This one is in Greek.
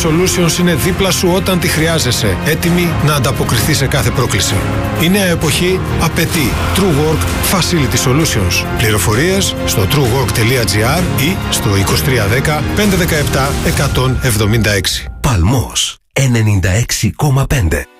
Solutions είναι δίπλα σου όταν τη χρειάζεσαι, έτοιμη να ανταποκριθεί σε κάθε πρόκληση. Η νέα εποχή απαιτεί True Work Facility Solutions. Πληροφορίες στο truework.gr ή στο 2310 517 176. Παλμός 96,5.